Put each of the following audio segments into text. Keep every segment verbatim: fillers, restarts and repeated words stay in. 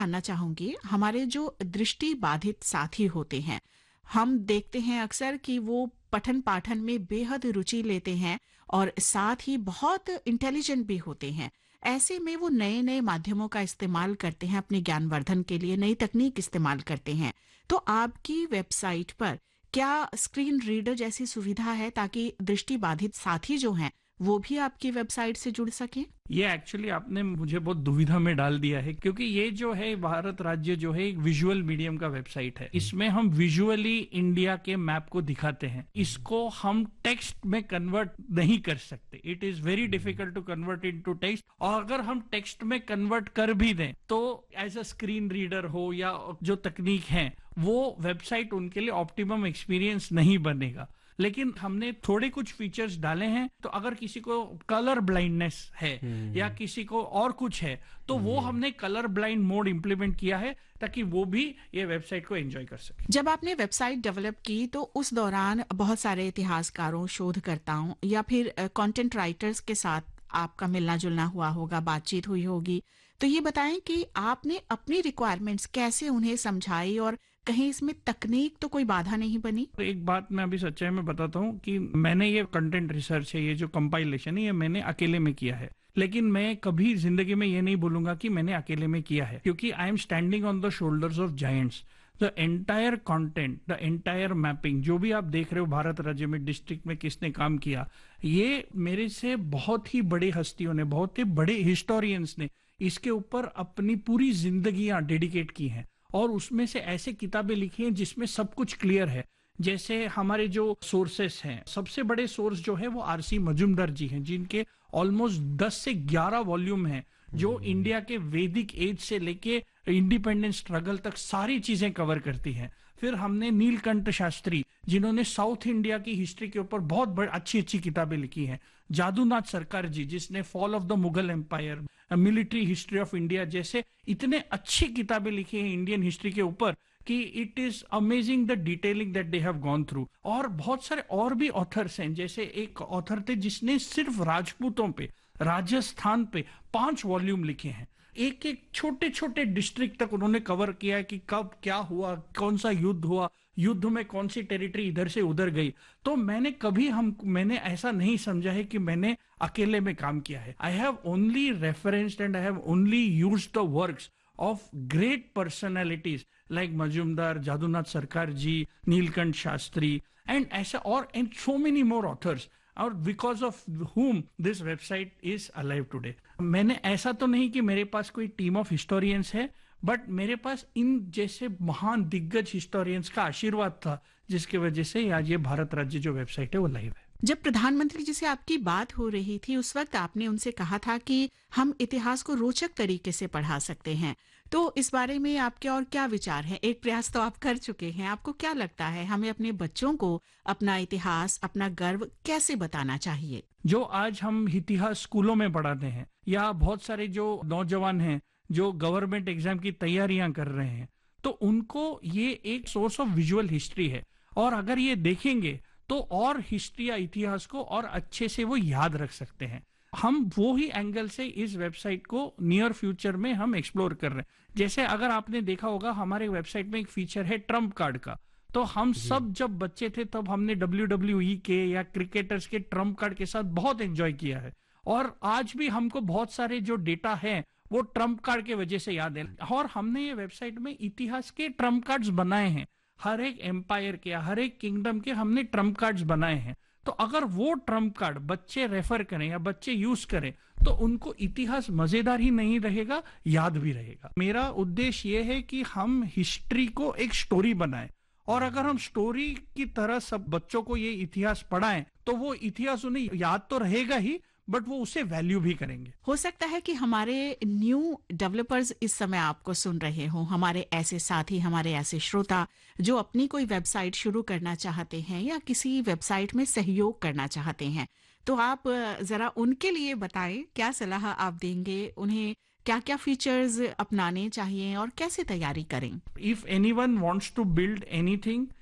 जानना चाहूंगी, हमारे जो दृष्टि बाधित साथी होते हैं, हम देखते हैं अक्सर कि वो पठन पाठन में बेहद रुचि लेते हैं और साथ ही बहुत इंटेलिजेंट भी होते हैं। ऐसे में वो नए नए माध्यमों का इस्तेमाल करते हैं, अपने ज्ञानवर्धन के लिए नई तकनीक इस्तेमाल करते हैं। तो आपकी वेबसाइट पर क्या स्क्रीन रीडर जैसी सुविधा है ताकि दृष्टि बाधित साथी जो हैं वो भी आपकी वेबसाइट से जुड़ सकें? ये एक्चुअली आपने मुझे बहुत दुविधा में डाल दिया है, क्योंकि ये जो है भारत राज्य जो है एक विजुअल मीडियम का वेबसाइट है। इसमें हम विजुअली इंडिया के मैप को दिखाते हैं, इसको हम टेक्स्ट में कन्वर्ट नहीं कर सकते। It is very difficult to convert into text, और अगर हम टेक्स्ट में कन्वर्ट कर भी दें तो एज अ स्क्रीन रीडर हो या जो तकनीक है वो वेबसाइट उनके लिए ऑप्टिमम एक्सपीरियंस नहीं बनेगा। लेकिन हमने थोड़े कुछ फीचर्स डाले हैं, तो अगर किसी को कलर ब्लाइंडनेस है या किसी को और कुछ है तो वो हमने कलर ब्लाइंड मोड इंप्लीमेंट किया है ताकि वो भी ये वेबसाइट को एंजॉय कर सके। जब आपने वेबसाइट डेवलप की तो उस दौरान बहुत सारे इतिहासकारों, शोधकर्ताओं या फिर कंटेंट राइटर्स के साथ आपका मिलना जुलना हुआ होगा, बातचीत हुई होगी। तो ये बताएं कि आपने अपनी रिक्वायरमेंट्स कैसे उन्हें समझाई और कहीं इसमें तकनीक तो कोई बाधा नहीं बनी? तो एक बात मैं अभी सच्चाई में बताता हूँ कि मैंने ये कंटेंट रिसर्च है, ये जो कंपाइलेशन है, ये मैंने अकेले में किया है। लेकिन मैं कभी जिंदगी में ये नहीं बोलूंगा कि मैंने अकेले में किया है, क्योंकि I am standing on the shoulders of giants. The entire content, the entire mapping, जो भी आप देख रहे हो भारत राज्य में डिस्ट्रिक्ट में किसने काम किया, ये मेरे से बहुत ही बड़ी हस्तियों ने, बहुत ही बड़े हिस्टोरियंस ने इसके ऊपर अपनी पूरी जिंदगियां डेडिकेट की हैं, और उसमें से ऐसे किताबें लिखी हैं जिसमें सब कुछ क्लियर है। जैसे हमारे जो सोर्सेस हैं, सबसे बड़े सोर्स जो है वो आरसी मजूमदार जी हैं, जिनके ऑलमोस्ट दस से ग्यारह वॉल्यूम हैं, जो इंडिया के वैदिक एज से लेके इंडिपेंडेंस स्ट्रगल तक सारी चीजें कवर करती हैं। फिर हमने नीलकंठ शास्त्री, जिन्होंने साउथ इंडिया की हिस्ट्री के ऊपर बहुत बड़ी अच्छी अच्छी किताबें लिखी हैं। जादूनाथ सरकार जी, जिसने fall of the Mughal empire, military history of India जैसे इतने अच्छी किताबें लिखी हैं इंडियन हिस्ट्री के ऊपर कि it is amazing the detailing that they have gone through. और बहुत सारे और भी ऑथर्स हैं, जैसे एक ऑथर थे जिसने सिर्फ राजपूतों पे, राजस्थान पे पांच वॉल्यूम लिखे हैं। एक एक छोटे छोटे डिस्ट्रिक्ट तक उन्होंने कवर किया है कि कब क्या हुआ, कौन सा युद्ध हुआ, युद्ध में कौन सी टेरिटरी इधर से उधर गई। तो मैंने कभी हम मैंने ऐसा नहीं समझा है कि मैंने अकेले में काम किया है। I have only referenced and I have only used the works of great personalities like Majumdar, Jadunath Sarkar ji, Neelkanth Shastri, and ऐसा और and so many more authors, और because of whom this website is alive today. मैंने ऐसा तो नहीं कि मेरे पास कोई टीम ऑफ हिस्टोरियंस है, बट मेरे पास इन जैसे महान दिग्गज हिस्टोरियंस का आशीर्वाद था, जिसकी वजह से आज ये भारत राज्य जो वेबसाइट है वो लाइव है। जब प्रधानमंत्री जी से आपकी बात हो रही थी उस वक्त आपने उनसे कहा था कि हम इतिहास को रोचक तरीके से पढ़ा सकते हैं। तो इस बारे में आपके और क्या विचार हैं? एक प्रयास तो आप कर चुके हैं, आपको क्या लगता है हमें अपने बच्चों को अपना इतिहास, अपना गर्व कैसे बताना चाहिए? जो आज हम इतिहास स्कूलों में पढ़ाते हैं, या बहुत सारे जो नौजवान हैं जो गवर्नमेंट एग्जाम की तैयारियां कर रहे हैं, तो उनको ये एक सोर्स ऑफ विजुअल हिस्ट्री है, और अगर ये देखेंगे तो और हिस्ट्री या इतिहास को और अच्छे से वो याद रख सकते हैं। हम वो ही एंगल से इस वेबसाइट को नियर फ्यूचर में हम एक्सप्लोर कर रहे हैं। जैसे अगर आपने देखा होगा हमारे वेबसाइट में एक फीचर है ट्रम्प कार्ड का। तो हम सब जब बच्चे थे तब हमने डब्ल्यू डब्ल्यू ई के या क्रिकेटर्स के ट्रम्प कार्ड के साथ बहुत एंजॉय किया है, और आज भी हमको बहुत सारे जो डेटा है वो ट्रम्प कार्ड के वजह से याद है। और हमने ये वेबसाइट में इतिहास के ट्रम्प कार्ड्स बनाए हैं, हर एक एम्पायर के, हर एक किंगडम के हमने ट्रम्प कार्ड्स बनाए हैं। तो अगर वो ट्रम्प कार्ड बच्चे रेफर करें या बच्चे यूज करें तो उनको इतिहास मजेदार ही नहीं रहेगा, याद भी रहेगा। मेरा उद्देश्य ये है कि हम हिस्ट्री को एक स्टोरी बनाएं, और अगर हम स्टोरी की तरह सब बच्चों को ये इतिहास पढ़ाएं तो वो इतिहास उन्हें याद तो रहेगा ही, बट वो उसे वैल्यू भी करेंगे। हो सकता है कि हमारे न्यू डेवलपर्स इस समय आपको सुन रहे हो, हमारे ऐसे साथी, हमारे ऐसे श्रोता जो अपनी कोई वेबसाइट शुरू करना चाहते हैं या किसी वेबसाइट में सहयोग करना चाहते हैं। तो आप जरा उनके लिए बताएं, क्या सलाह आप देंगे उन्हें, क्या क्या फीचर्स अपनाने चाहिए और कैसे तैयारी करें? If anyone wants to build anything,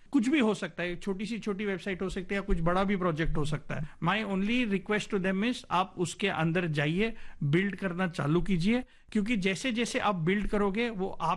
कुछ भी हो सकता है, छोटी सी छोटी वेबसाइट हो सकती है या कुछ बड़ा भी प्रोजेक्ट हो सकता है। My only request to them is आप उसके अंदर जाइए, बिल्ड करना चालू कीजिए, क्योंकि जैसे जैसे आप बिल्ड करोगे वो आप